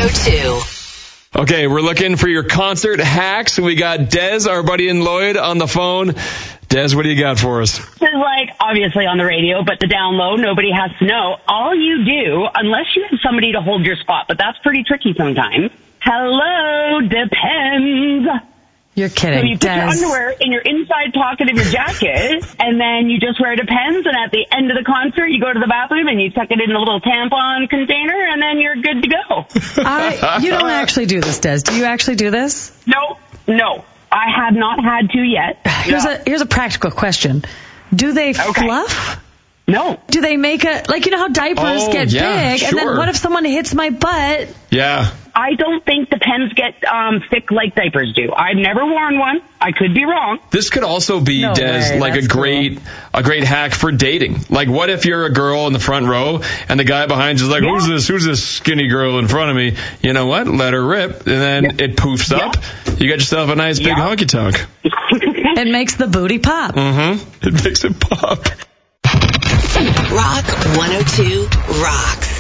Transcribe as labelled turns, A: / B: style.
A: 102.
B: Okay, we're looking for your concert hacks. We got Des, our buddy in Lloyd, on the phone. Des, what do you got for us?
C: This is like, obviously on the radio, but the down low, nobody has to know. All you do, unless you have somebody to hold your spot, but that's pretty tricky sometimes. Hello, depends.
D: You're kidding.
C: So you put your underwear in your inside pocket of your jacket, and then you just wear Depends, and at the end of the concert, you go to the bathroom, and you tuck it in a little tampon container, and then you're good to go.
D: You don't actually do this, Des. Do you actually do this?
C: No. I have not had to yet.
D: Here's a practical question. Do they fluff?
C: No.
D: Do they make you know how diapers get big,
B: sure.
D: and then what if someone hits my butt?
B: Yeah.
C: I don't think Depends get thick like diapers do. I've never worn one. I could be wrong.
B: This could also be,
D: No
B: Des,
D: way.
B: like
D: That's
B: a great hack for dating. Like, what if you're a girl in the front row and the guy behind you is like, who's this skinny girl in front of me? You know what? Let her rip. And then it poofs up. You got yourself a nice big honky tonk.
D: It makes the booty pop.
B: Mm-hmm. It makes it pop.
A: Rock 102 rocks.